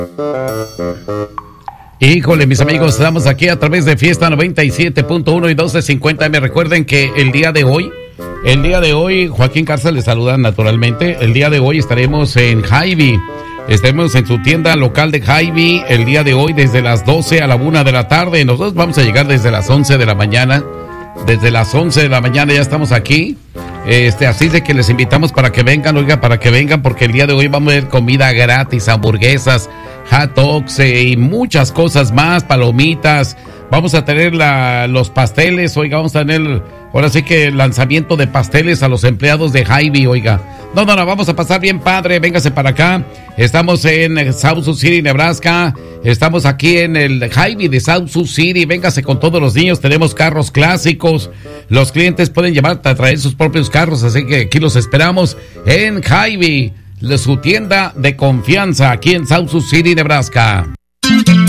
Híjole, mis amigos, estamos aquí a través de Fiesta 97.1 y 1250. Me recuerden que el día de hoy, Joaquín Cárcel les saluda naturalmente. El día de hoy estaremos en Hy-Vee. Estaremos en su tienda local de Hy-Vee el día de hoy desde las 12 a la 1 de la tarde. Nosotros vamos a llegar desde las 11 de la mañana. Desde las 11 de la mañana ya estamos aquí. Así de que les invitamos para que vengan, porque el día de hoy vamos a ver comida gratis, hamburguesas, hot dogs y muchas cosas más, palomitas. Vamos a tener los pasteles, vamos a tener, ahora sí que el lanzamiento de pasteles a los empleados de Hy-Vee, No, vamos a pasar bien padre, véngase para acá. Estamos en South Sioux City, Nebraska. Estamos aquí en el Hy-Vee de South Sioux City. Véngase con todos los niños, tenemos carros clásicos. Los clientes pueden traer sus propios carros, así que aquí los esperamos en Hy-Vee, su tienda de confianza aquí en South Sioux City, Nebraska.